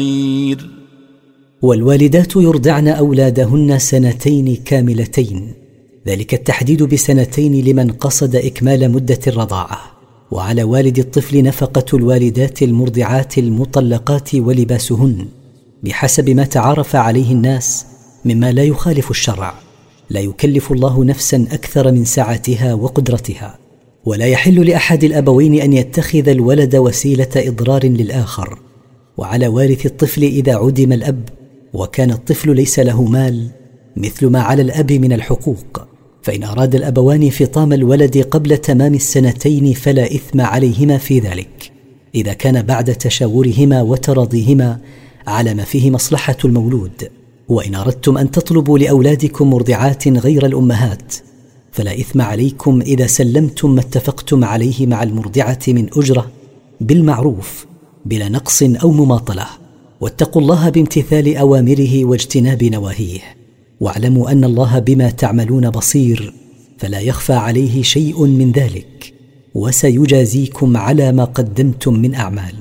والوالدات يرضعن أولادهن 2 كاملتين، ذلك التحديد ب2 لمن قصد إكمال مدة الرضاعة. وعلى والد الطفل نفقة الوالدات المرضعات المطلقات ولباسهن بحسب ما تعارف عليه الناس مما لا يخالف الشرع. لا يكلف الله نفسا أكثر من سعتها وقدرتها، ولا يحل لأحد الأبوين أن يتخذ الولد وسيلة إضرار للآخر. وعلى وارث الطفل إذا عدم الأب وكان الطفل ليس له مال مثل ما على الأب من الحقوق، فإن أراد الأبوان فطام الولد قبل تمام 2 فلا إثم عليهما في ذلك، إذا كان بعد تشاورهما وتراضيهما على ما فيه مصلحة المولود. وإن أردتم أن تطلبوا لأولادكم مرضعات غير الأمهات فلا إثم عليكم إذا سلمتم ما اتفقتم عليه مع المرضعة من أجرة بالمعروف بلا نقص أو مماطلة. واتقوا الله بامتثال أوامره واجتناب نواهيه، واعلموا أن الله بما تعملون بصير، فلا يخفى عليه شيء من ذلك، وسيجازيكم على ما قدمتم من أعمال.